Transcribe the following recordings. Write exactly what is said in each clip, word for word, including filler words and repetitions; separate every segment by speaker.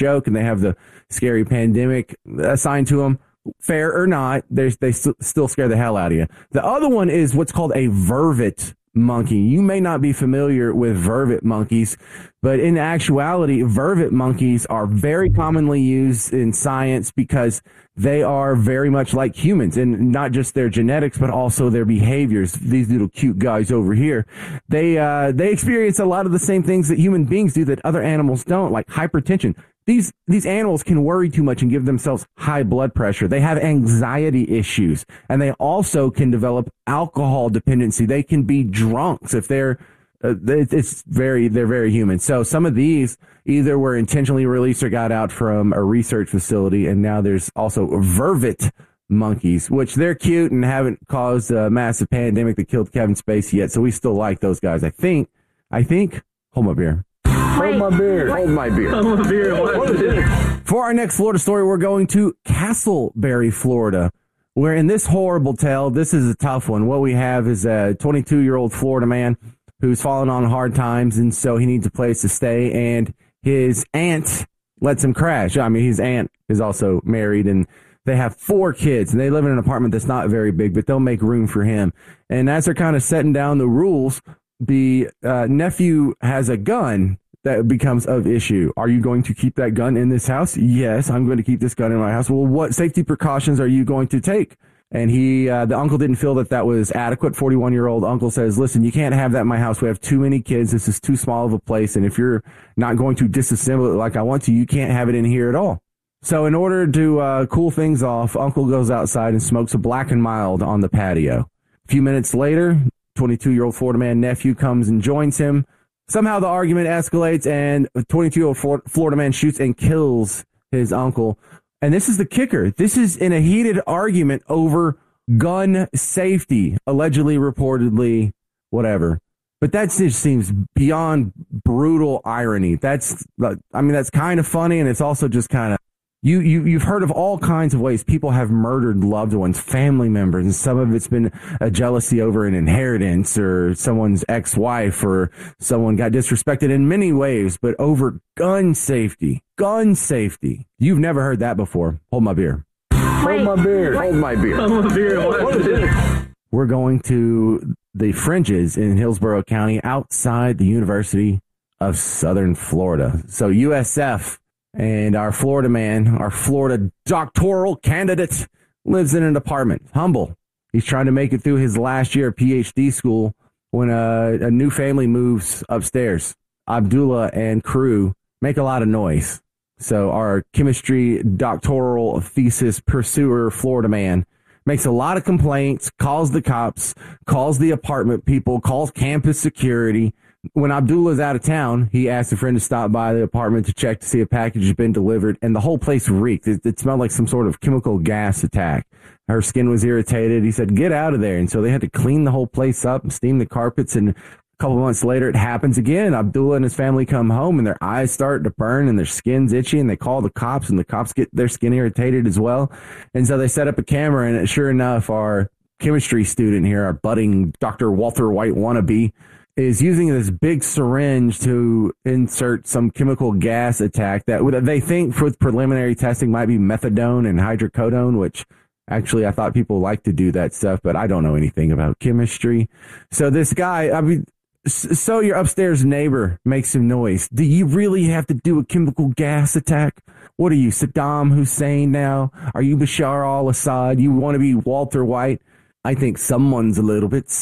Speaker 1: joke and they have the scary pandemic assigned to them. Fair or not, they they st- still scare the hell out of you. The other one is what's called a vervet monkey. You may not be familiar with vervet monkeys, but in actuality, vervet monkeys are very commonly used in science because they are very much like humans, and not just their genetics, but also their behaviors. These little cute guys over here, they uh, they experience a lot of the same things that human beings do that other animals don't, like hypertension. These these animals can worry too much and give themselves high blood pressure. They have anxiety issues, and they also can develop alcohol dependency. They can be drunks if they're uh, it's very they're very human. So some of these either were intentionally released or got out from a research facility, and now there's also vervet monkeys, which they're cute and haven't caused a massive pandemic that killed Kevin Spacey yet. So we still like those guys. I think. I think. Hold my beer.
Speaker 2: Hold my beer.
Speaker 3: Hold my beer.
Speaker 2: Hold my beer. What is it?
Speaker 1: For our next Florida story, we're going to Castleberry, Florida, where in this horrible tale, this is a tough one. What we have is a twenty-two-year-old Florida man who's fallen on hard times, and so he needs a place to stay, and his aunt lets him crash. I mean, his aunt is also married, and they have four kids, and they live in an apartment that's not very big, but they'll make room for him. And as they're kind of setting down the rules, the uh, nephew has a gun that becomes of issue. Are you going to keep that gun in this house? Yes, I'm going to keep this gun in my house. Well, what safety precautions are you going to take? And he, uh, the uncle didn't feel that that was adequate. forty-one-year-old uncle says, listen, you can't have that in my house. We have too many kids. This is too small of a place. And if you're not going to disassemble it like I want to, you can't have it in here at all. So in order to uh, cool things off, uncle goes outside and smokes a Black and Mild on the patio. A few minutes later, twenty-two-year-old Florida man nephew comes and joins him. Somehow the argument escalates, and a twenty-two-year-old Florida man shoots and kills his uncle. And this is the kicker. This is in a heated argument over gun safety, allegedly, reportedly, whatever. But that just seems beyond brutal irony. That's, I mean, that's kind of funny, and it's also just kind of, you, you, you've heard of all kinds of ways people have murdered loved ones, family members, and some of it's been a jealousy over an inheritance or someone's ex-wife or someone got disrespected in many ways, but over gun safety, gun safety. You've never heard that before. Hold my beer.
Speaker 3: Hold my beer. Hold my beer.
Speaker 2: Hold my beer. What is it?
Speaker 1: We're going to the Fringes in Hillsborough County outside the University of Southern Florida. So U S F. And our Florida man, our Florida doctoral candidate, lives in an apartment. Humble. He's trying to make it through his last year of P H D school when a, a new family moves upstairs. Abdullah and crew make a lot of noise. So our chemistry doctoral thesis pursuer Florida man makes a lot of complaints, calls the cops, calls the apartment people, calls campus security. When Abdullah's out of town, he asked a friend to stop by the apartment to check to see a package had been delivered, and the whole place reeked. It, it smelled like some sort of chemical gas attack. Her skin was irritated. He said, get out of there. And so they had to clean the whole place up and steam the carpets, and a couple of months later, it happens again. Abdullah and his family come home, and their eyes start to burn, and their skin's itchy, and they call the cops, and the cops get their skin irritated as well. And so they set up a camera, and sure enough, our chemistry student here, our budding Doctor Walter White wannabe, is using this big syringe to insert some chemical gas attack that they think for preliminary testing might be methadone and hydrocodone, which actually I thought people like to do that stuff, but I don't know anything about chemistry. So this guy, I mean, so your upstairs neighbor makes some noise. Do you really have to do a chemical gas attack? What are you, Saddam Hussein now? Are you Bashar al-Assad? You want to be Walter White? I think someone's a little bit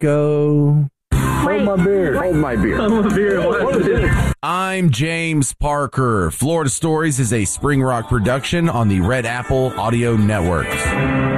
Speaker 1: psycho.
Speaker 3: Hold my beer. Hold my beer.
Speaker 2: Hold my beer. What is it?
Speaker 4: I'm James Parker. Florida Stories is a Spring Rock production on the Red Apple Audio Network.